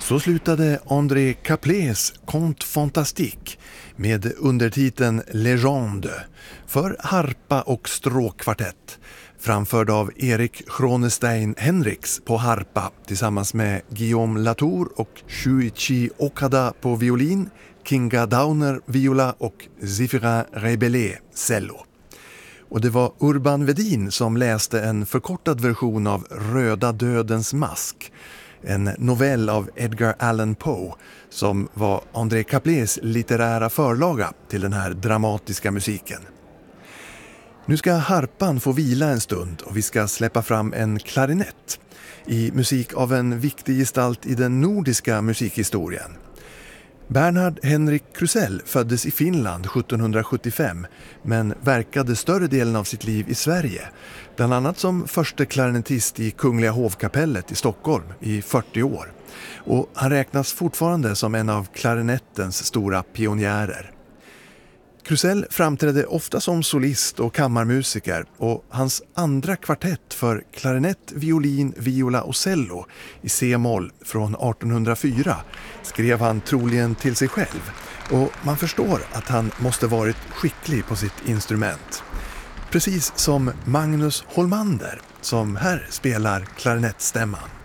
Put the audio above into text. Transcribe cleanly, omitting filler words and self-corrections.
Så slutade André Caplés Conte Fantastique med undertiteln Legende för harpa och stråkkvartett, framförd av Erik Chronestein Henriks på harpa tillsammans med Guillaume Latour och Shuichi Okada på violin, Kinga Downer viola och Zéphirin Rebellé cello. Och det var Urban Vedin som läste en förkortad version av Röda dödens mask, en novell av Edgar Allan Poe som var André Caplés litterära förlaga till den här dramatiska musiken. Nu ska harpan få vila en stund och vi ska släppa fram en klarinett i musik av en viktig gestalt i den nordiska musikhistorien. Bernhard Henrik Krusell föddes i Finland 1775 men verkade större delen av sitt liv i Sverige, bland annat som förste klarinettist i Kungliga hovkapellet i Stockholm i 40 år. Och han räknas fortfarande som en av klarinettens stora pionjärer. Krusell framträdde ofta som solist och kammarmusiker och hans andra kvartett för klarinett, violin, viola och cello i C-moll från 1804 skrev han troligen till sig själv och man förstår att han måste varit skicklig på sitt instrument. Precis som Magnus Holmander som här spelar klarinettstämman.